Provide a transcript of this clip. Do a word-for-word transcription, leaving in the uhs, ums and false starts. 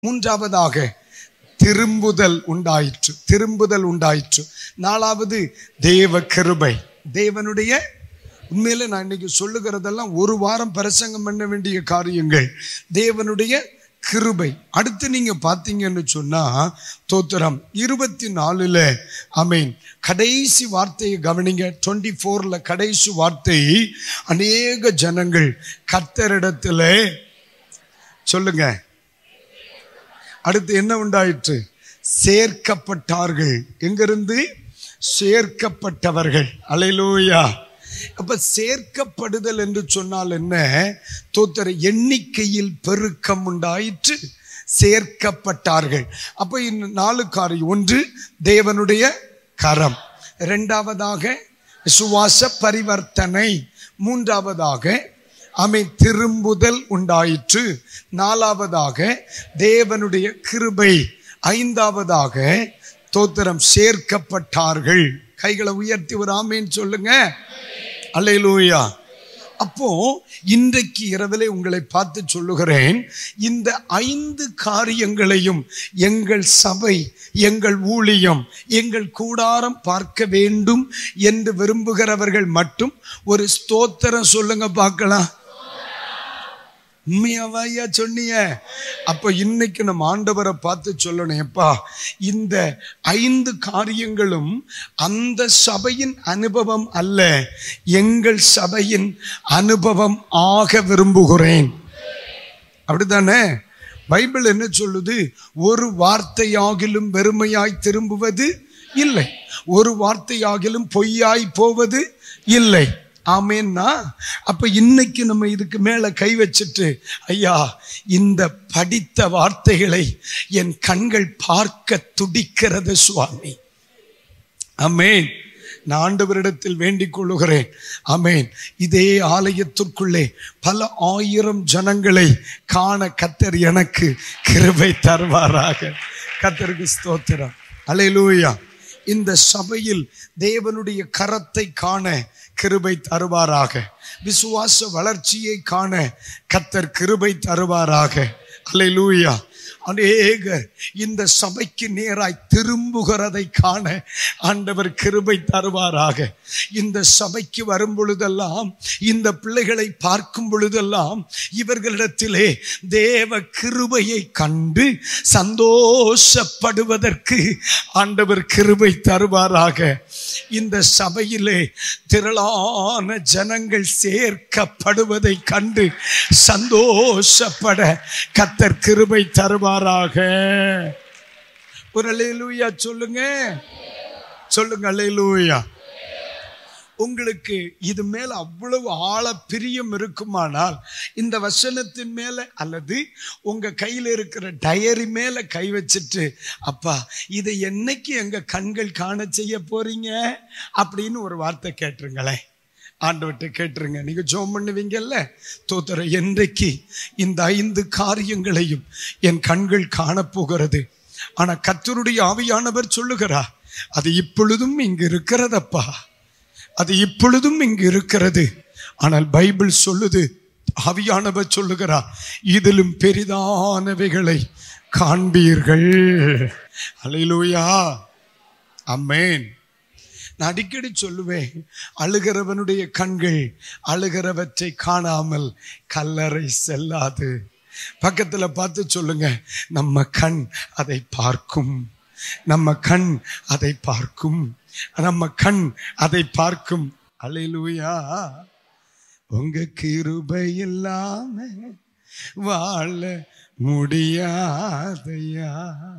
மூன்றாவதாக திரும்புதல் உண்டாயிற்று திரும்புதல் உண்டாயிற்று நாலாவது தேவ கிருபை. தேவனுடைய உண்மையில நான் இன்னைக்கு சொல்லுகிறதெல்லாம் ஒரு வாரம் பிரசங்கம் பண்ண வேண்டிய காரியங்கள். தேவனுடைய கிருபை. அடுத்து நீங்க பாத்தீங்கன்னு சொன்னா தோத்திரம் இருபத்தி நாலுல ஆமென் கடைசி வார்த்தையை கவனிங்க. டுவெண்ட்டி போர்ல கடைசி வார்த்தை, அநேக ஜனங்கள் கர்த்தரிடத்துல சொல்லுங்க. அடுத்து என்ன உண்டாயிற்று? சேர்க்கப்பட்டார்கள். எங்கிருந்து? சேர்க்கப்பட்டவர்கள். அல்லேலூயா. அப்ப சேர்க்கப்படுதல் என்று சொன்னால் என்ன? தோத்திர எண்ணிக்கையில் பெருக்கம் உண்டாயிற்று, சேர்க்கப்பட்டார்கள். அப்ப இந்த நாலு காரியம். ஒன்று தேவனுடைய கரம், இரண்டாவதாக விசுவாச பரிவர்த்தனை, மூன்றாவதாக அமை திரும்புதல் உண்டாயிற்று, நாலாவதாக தேவனுடைய கிருபை, ஐந்தாவதாக தோத்திரம் சேர்க்கப்பட்டார்கள். கைகளை உயர்த்தி ஒரு ஆமேன் சொல்லுங்க. அல்லேலூயா. அப்போ இன்றைக்கு இரவிலே உங்களை பார்த்து சொல்லுகிறேன், இந்த ஐந்து காரியங்களையும் எங்கள் சபை, எங்கள் ஊழியம், எங்கள் கூடாரம் பார்க்க வேண்டும் என்று விரும்புகிறவர்கள் மட்டும் ஒரு ஸ்தோத்திரம் சொல்லுங்க பார்க்கலாம். உண்மையாவையா சொன்னீங்க? அப்ப இன்னைக்கு நம்ம ஆண்டவரை பார்த்து சொல்லணும், எப்பா இந்த ஐந்து காரியங்களும் அந்த சபையின் அனுபவம் அல்ல, எங்கள் சபையின் அனுபவம் ஆக விரும்புகிறேன். அப்படித்தானே? பைபிள் என்ன சொல்லுது? ஒரு வார்த்தையாகிலும் வெறுமையாய் திரும்புவது இல்லை, ஒரு வார்த்தையாகிலும் பொய்யாய் போவது இல்லை. ஆமேன்னா அப்ப இன்னைக்கு நம்ம இதுக்கு மேல கை வச்சுட்டு, ஐயா இந்த படித்த வார்த்தைகளை என் கண்கள் பார்க்க துடிக்கிறது சுவாமி. ஆமேன். நான் ஆண்டவரிடத்தில் வேண்டிக் கொள்ளுகிறேன். ஆமேன். இதே ஆலயத்திற்குள்ளே பல ஆயிரம் ஜனங்களை காண கர்த்தர் எனக்கு கிருபை தருவாராக. கர்த்தருக்கு ஸ்தோத்திரம். அல்லேலூயா. இந்த சபையில் தேவனுடைய கரத்தை காண கிருபை தருவாராக. விசுவாச வளர்ச்சியை காண கர்த்தர் கிருபை தருவாராக. அல்லேலூயா. அநேகர் இந்த சபைக்கு நேராய் திரும்புகிறதை காண ஆண்டவர் கிருபை தருவாராக. இந்த சபைக்கு வரும் பொழுதெல்லாம், இந்த பிள்ளைகளை பார்க்கும் பொழுதெல்லாம் இவர்களிடத்திலே தேவ கிருபையை கண்டு சந்தோஷப்படுவதற்கு ஆண்டவர் கிருபை தருவாராக. இந்த சபையிலே திரளான ஜனங்கள் சேர்க்கப்படுவதை கண்டு சந்தோஷப்பட கர்த்தர் கிருபை தருவாராக. ஒரு அல்லேலூயா சொல்லுங்க. சொல்லுங்க அல்லேலூயா. உங்களுக்கு இது மேல அவ்வளவு ஆழ பிரியம் இருக்குமானால் இந்த வசனத்தின் மேல அல்லது உங்க கையில இருக்கிற டயரி மேல கை வச்சுட்டு, அப்பா இதை என்னைக்கு எங்க கண்கள் காண செய்ய போறீங்க அப்படின்னு ஒரு வார்த்தை கேட்டுருங்களேன். ஆண்டவர்கிட்ட கேட்டுருங்க. நீங்க ஜெபம் பண்ணுவீங்கல்ல, தோத்திர என்றைக்கு இந்த ஐந்து காரியங்களையும் என் கண்கள் காணப்போகிறது. ஆனா கர்த்தருடைய ஆவியானவர் சொல்லுகிறார், அது இப்பொழுதும் இங்கு இருக்கிறதப்பா, அது இப்பொழுதும் இங்கு இருக்கிறது. ஆனால் பைபிள் சொல்லுது, ஆவியானவர் சொல்லுகிறார், இதிலும் பெரிதானவைகளை காண்பீர்கள். அல்லேலூயா. ஆமென். நான் அடிக்கடி சொல்லுவேன், அழுகிறவனுடைய கண்கள் அழுகிறவற்றை காணாமல் கல்லறை செல்லாது. பக்கத்துல பார்த்து சொல்லுங்க, நம்ம கண் அதை பார்க்கும், நம்ம கண் அதை பார்க்கும், நம்ம கண் அதை பார்க்கும். அல்லேலூயா. உங்க கிருபை இல்லாம வாழ முடியாதையா.